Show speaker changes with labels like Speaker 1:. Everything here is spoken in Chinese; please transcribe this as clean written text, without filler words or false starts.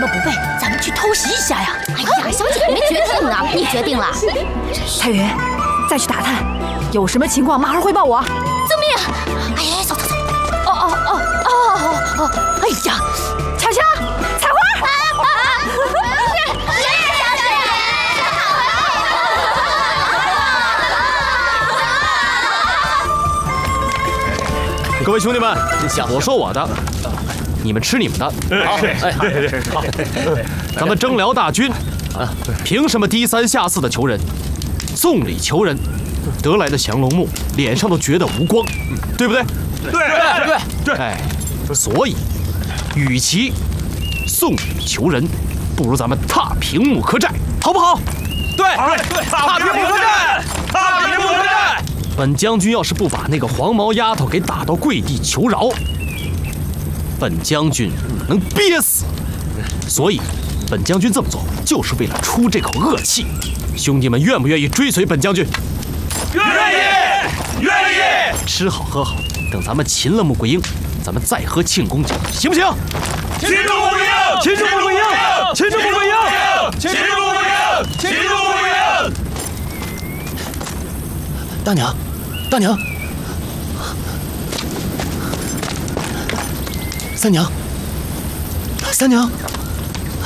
Speaker 1: 么不背？咱们去偷袭一下呀！
Speaker 2: 哎呀，小姐没决定呢，你决定了。
Speaker 3: 太原，再去打探，有什么情况马上汇报我。
Speaker 2: 救命！哎，走走走。
Speaker 1: 哎呀，
Speaker 3: 巧巧，采花。
Speaker 4: 各位兄弟们，我说我的，你们吃你们的。好，好，咱们征辽大军啊，凭什么低三下四的求人，送礼求人，得来的降龙木脸上都觉得无光，对不对？对。哎，所以，与其送礼求人，不如咱们踏平木柯寨，好不好？对，踏平木柯寨，踏平木柯寨。本将军要是不把那个黄毛丫头给打到跪地求饶，本将军能憋死。所以，本将军这么做就是为了出这口恶气。兄弟们愿不愿意追随本将军？愿意，愿意。吃好喝好，等咱们擒了穆桂英，咱们再喝庆功酒，行不行？擒住穆桂英！擒住穆桂英！擒住穆桂英！擒住穆桂英！擒住穆桂英！大娘，大娘，三娘，三娘。